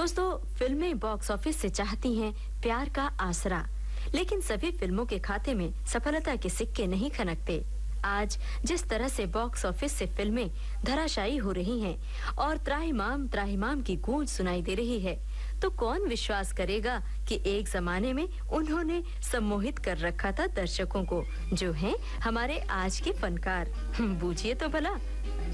दोस्तों, फिल्में box office से चाहती हैं प्यार का आसरा, लेकिन सभी फिल्मों के खाते में सफलता के सिक्के नहीं खनकते। आज जिस तरह से बॉक्स ऑफिस से फिल्में धराशायी हो रही हैं और त्राहिमाम त्राहिमाम की गूंज सुनाई दे रही है, तो कौन विश्वास करेगा कि एक जमाने में उन्होंने सम्मोहित कर रखा था दर्शकों को, जो हैं हमारे आज के फनकार। बूझिए तो भला।